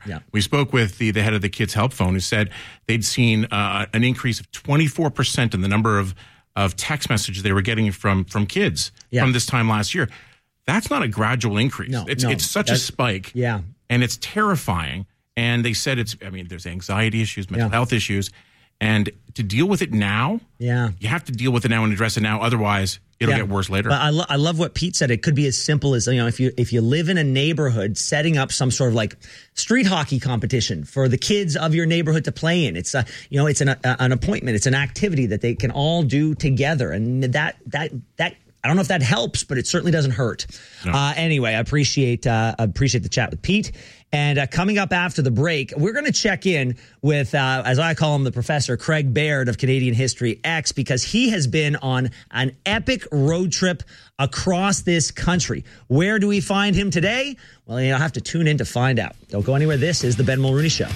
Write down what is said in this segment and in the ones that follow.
Yeah. We spoke with the head of the Kids Help Phone, who said they'd seen an increase of 24% in the number of text messages they were getting from kids from this time last year. That's not a gradual increase. It's such a spike. Yeah. And it's terrifying. And they said there's anxiety issues, mental health issues. And to deal with it now, you have to deal with it now and address it now. Otherwise, it'll get worse later. But I love what Pete said. It could be as simple as, if you live in a neighborhood, setting up some sort of like street hockey competition for the kids of your neighborhood to play in. It's it's an appointment. It's an activity that they can all do together. And that I don't know if that helps, but it certainly doesn't hurt. No. Anyway, I appreciate the chat with Pete. And coming up after the break, we're going to check in with, as I call him, the Professor Craig Baird of Canadian History X, because he has been on an epic road trip across this country. Where do we find him today? Well, you'll have to tune in to find out. Don't go anywhere. This is The Ben Mulrooney Show.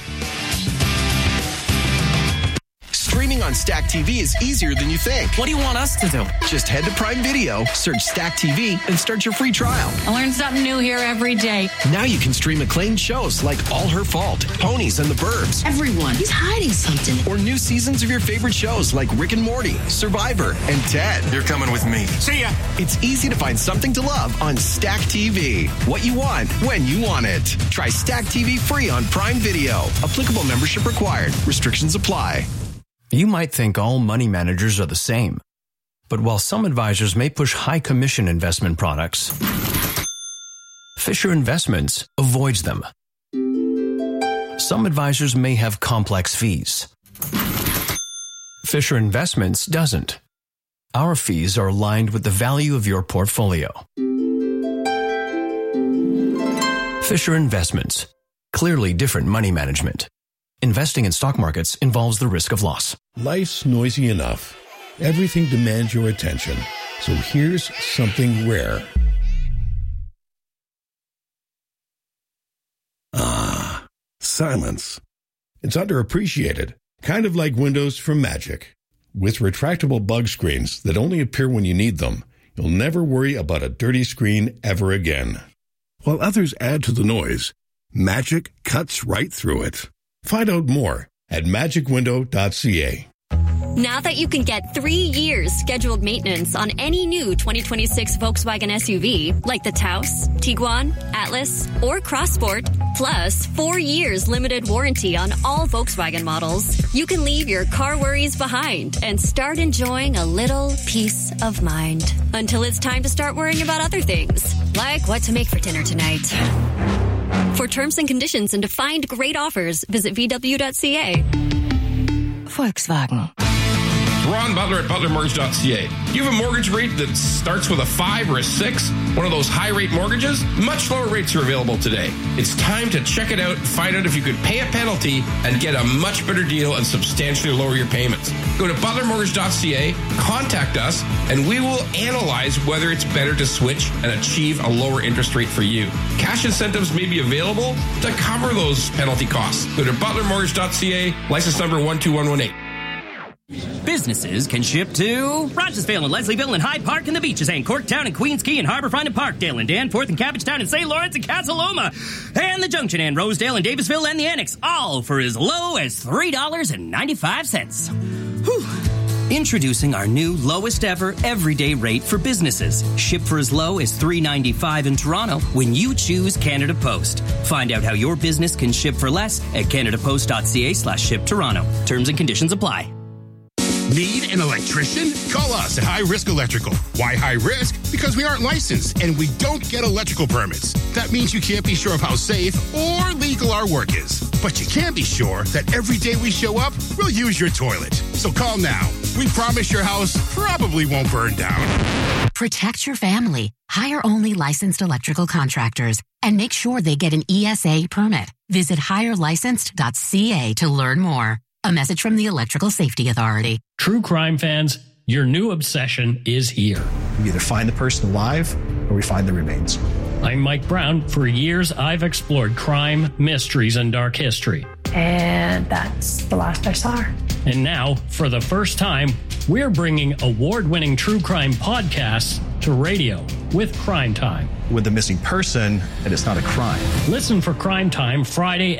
Streaming on Stack TV is easier than you think. What do you want us to do? Just head to Prime Video, search Stack TV, and start your free trial. I learn something new here every day. Now you can stream acclaimed shows like All Her Fault, Ponies, and The Burbs. Everyone, he's hiding something. Or new seasons of your favorite shows like Rick and Morty, Survivor, and Ted. You're coming with me. See ya. It's easy to find something to love on Stack TV. What you want, when you want it. Try Stack TV free on Prime Video. Applicable membership required. Restrictions apply. You might think all money managers are the same. But while some advisors may push high commission investment products, Fisher Investments avoids them. Some advisors may have complex fees. Fisher Investments doesn't. Our fees are aligned with the value of your portfolio. Fisher Investments. Clearly different money management. Investing in stock markets involves the risk of loss. Life's noisy enough. Everything demands your attention. So here's something rare. Silence. It's underappreciated, kind of like windows from Magic. With retractable bug screens that only appear when you need them, you'll never worry about a dirty screen ever again. While others add to the noise, Magic cuts right through it. Find out more at magicwindow.ca. Now that you can get 3 years scheduled maintenance on any new 2026 Volkswagen SUV, like the Taos, Tiguan, Atlas, or Crossport, plus 4 years limited warranty on all Volkswagen models, you can leave your car worries behind and start enjoying a little peace of mind. Until it's time to start worrying about other things, like what to make for dinner tonight. For terms and conditions and to find great offers, visit VW.ca. Volkswagen. Ron Butler at butlermortgage.ca. You have a mortgage rate that starts with a 5 or a 6, one of those high-rate mortgages? Much lower rates are available today. It's time to check it out and find out if you could pay a penalty and get a much better deal and substantially lower your payments. Go to butlermortgage.ca, contact us, and we will analyze whether it's better to switch and achieve a lower interest rate for you. Cash incentives may be available to cover those penalty costs. Go to butlermortgage.ca, license number 12118. Businesses can ship to Rochesville and Leslieville and Hyde Park and the Beaches and Corktown and Queens Quay and Harbourfront and Parkdale and Danforth and Cabbagetown and St. Lawrence and Casa Loma and the Junction and Rosedale and Davisville and the Annex, all for as low as $3.95. Whew. Introducing our new lowest ever everyday rate for businesses. Ship for as low as $3.95 in Toronto when you choose Canada Post. Find out how your business can ship for less at canadapost.ca/ship Toronto. Terms and conditions apply. Need an electrician? Call us at High Risk Electrical. Why high risk? Because we aren't licensed and we don't get electrical permits. That means you can't be sure of how safe or legal our work is. But you can be sure that every day we show up, we'll use your toilet. So call now. We promise your house probably won't burn down. Protect your family. Hire only licensed electrical contractors and make sure they get an ESA permit. Visit hirelicensed.ca to learn more. A message from the Electrical Safety Authority. True crime fans, your new obsession is here. We either find the person alive or we find the remains. I'm Mike Brown. For years, I've explored crime, mysteries, and dark history. And that's the last I saw her. And now, for the first time, we're bringing award-winning true crime podcasts to radio with Crime Time. With the missing person, and it's not a crime. Listen for Crime Time Friday